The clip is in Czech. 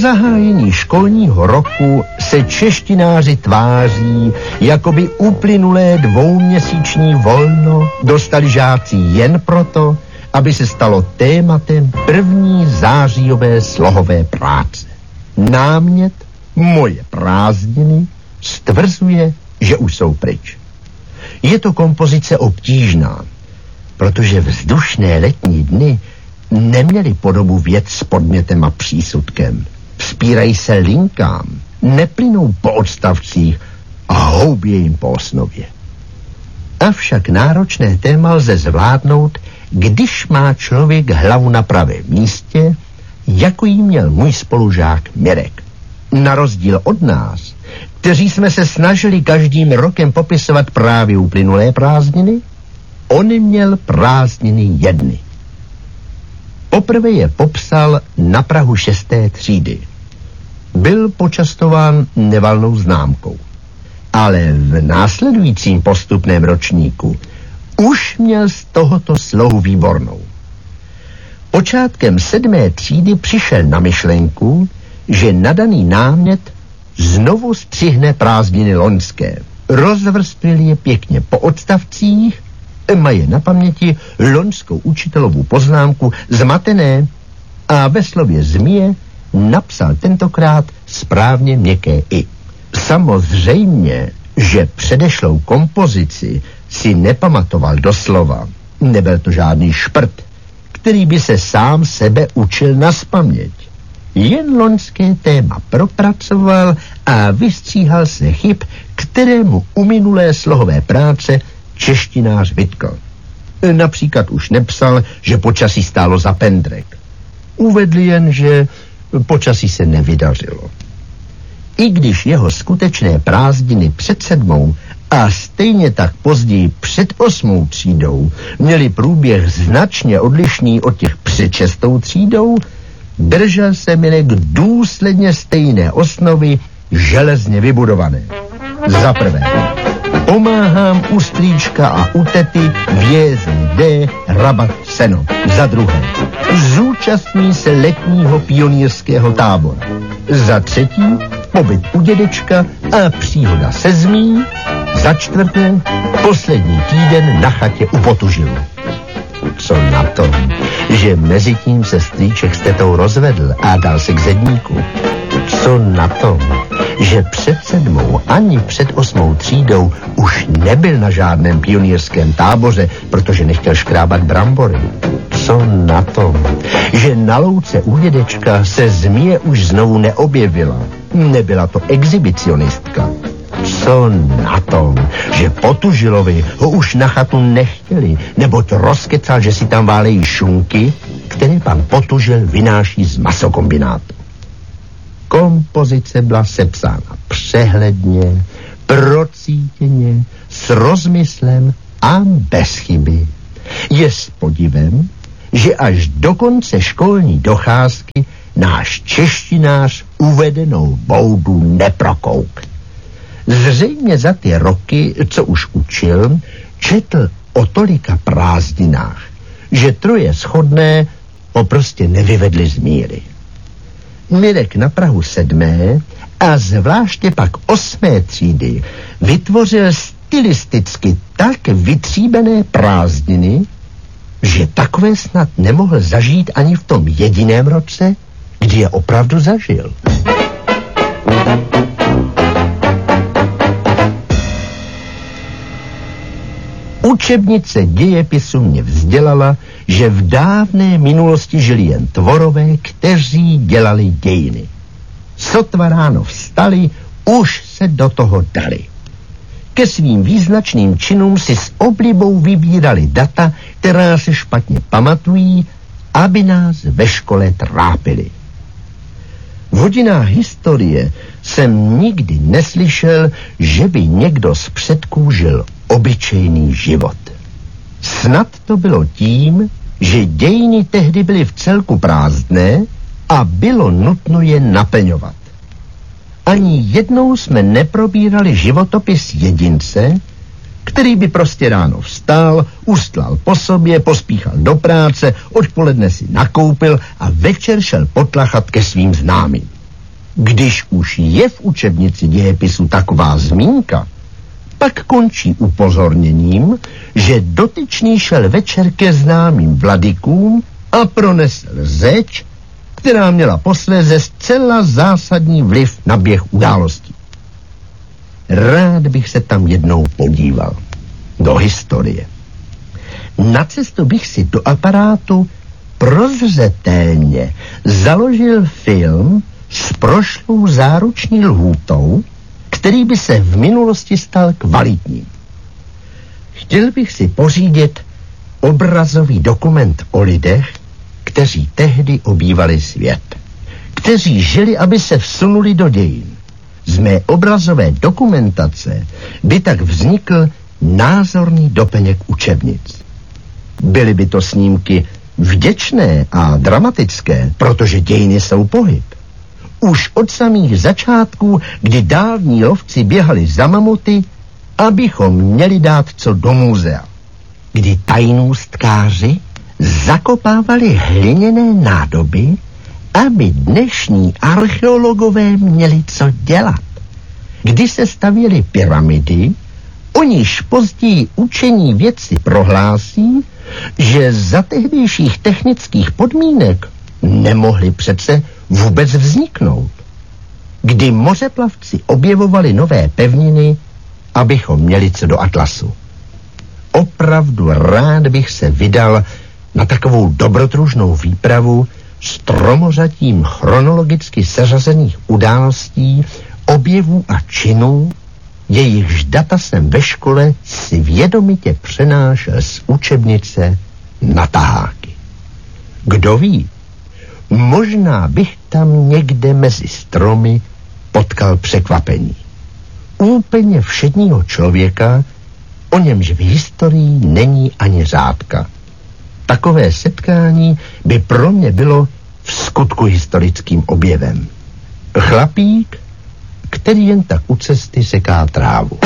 zahájení školního roku se češtináři tváří, jako by uplynulé dvouměsíční volno dostali žáci jen proto, aby se stalo tématem první zářijové slohové práce. Námět Moje prázdniny stvrzuje, že už jsou pryč. Je to kompozice obtížná, protože vzdušné letní dny neměly podobu věd s podmětem a přísudkem. Vzpírají se linkám, neplynou po odstavcích a houbě jim po osnově. Avšak náročné téma lze zvládnout, když má člověk hlavu na pravém místě, jako jí měl můj spolužák Mirek. Na rozdíl od nás, kteří jsme se snažili každým rokem popisovat právě uplynulé prázdniny, on měl prázdniny jedny. Poprvé je popsal na prahu 6. třídy. Byl počastován nevalnou známkou, ale v následujícím postupném ročníku už měl z tohoto slohu výbornou. Počátkem 7. třídy přišel na myšlenku, že nadaný námět znovu střihne prázdniny loňské. Rozvrstvil je pěkně po odstavcích, mají na paměti loňskou učitelovu poznámku zmatené a ve slově zmije napsal tentokrát správně měkké i. Samozřejmě, že předešlou kompozici si nepamatoval doslova. Nebyl to žádný šprt, který by se sám sebe učil nazpaměť. Jen loňské téma propracoval a vystříhal se chyb, kterému u minulé slohové práce češtinář vytkl. Například už nepsal, že počasí stálo za pendrek. Uvedl jen, že počasí se nevydařilo. I když jeho skutečné prázdniny před 7. a stejně tak později před 8. třídou měli průběh značně odlišný od těch před 6. třídou, držel se Mirek důsledně stejné osnovy, železně vybudované. Za prvé, pomáhám u strýčka a u tety VZD rabat seno. Za druhé, zúčastní se letního pionýrského tábora. Za třetí, pobyt u dědečka a příhoda se zmí. Za čtvrté, poslední týden na chatě u Potužilu. Co na tom, že mezitím se strýček s tetou rozvedl a dal se k zedníku? Co na tom, že před 7. ani před 8. třídou už nebyl na žádném pionýrském táboře, protože nechtěl škrábat brambory? Co na tom, že na louce u dědečka se zmije už znovu neobjevila? Nebyla to exhibicionistka. Co na tom, že Potužilovi ho už na chatu nechtěli, neboť rozkecal, že si tam válejí šunky, které pan Potužil vynáší z masokombinátu. Kompozice byla sepsána přehledně, procítěně, s rozmyslem a bez chyby. Je s podivem, že až do konce školní docházky náš češtinář uvedenou boudu neprokouk. Zřejmě za ty roky, co už učil, četl o tolika prázdninách, že troje shodné ho prostě nevyvedli z míry. Mirek na prahu 7. a zvláště pak 8. třídy vytvořil stylisticky tak vytříbené prázdniny, že takové snad nemohl zažít ani v tom jediném roce, kdy je opravdu zažil. Učebnice dějepisu mě vzdělala, že v dávné minulosti žili jen tvorové, kteří dělali dějiny. Sotva ráno vstali, už se do toho dali. Ke svým význačným činům si s oblibou vybírali data, která se špatně pamatují, aby nás ve škole trápili. V hodinách historie jsem nikdy neslyšel, že by někdo z předků žil obyčejný život. Snad to bylo tím, že dějiny tehdy byly v celku prázdné a bylo nutno je naplňovat. Ani jednou jsme neprobírali životopis jedince, který by prostě ráno vstal, ustlal po sobě, pospíchal do práce, odpoledne si nakoupil a večer šel potlachat ke svým známým. Když už je v učebnici dějepisu taková zmínka, pak končí upozorněním, že dotyčný šel večer ke známým vladykům a pronesl řeč, která měla posléze zcela zásadní vliv na běh událostí. Rád bych se tam jednou podíval. Do historie. Na cestu bych si do aparátu prozřetelně založil film s prošlou záruční lhůtou, který by se v minulosti stal kvalitním. Chtěl bych si pořídit obrazový dokument o lidech, kteří tehdy obývali svět. Kteří žili, aby se vsunuli do dějin. Z mé obrazové dokumentace by tak vznikl názorný doplněk učebnic. Byly by to snímky vděčné a dramatické, protože dějiny jsou pohyb. Už od samých začátků, kdy dávní lovci běhali za mamuty, abychom měli dát co do muzea. Kdy tajnůstkáři zakopávali hliněné nádoby, aby dnešní archeologové měli co dělat. Kdy se stavěly pyramidy, o níž později učení vědci prohlásí, že za tehdejších technických podmínek nemohly přece vůbec vzniknout. Kdy mořeplavci objevovali nové pevniny, abychom měli co do atlasu. Opravdu rád bych se vydal na takovou dobrodružnou výpravu s tromořadím chronologicky seřazených událostí, objevů a činů, jejichž data jsem ve škole si vědomitě přenášel z učebnice na taháky. Kdo ví, možná bych tam někde mezi stromy potkal překvapení. Úplně všedního člověka, o němž v historii není ani řádka. Takové setkání by pro mě bylo v skutku historickým objevem. Chlapík, který jen tak u cesty seká trávu.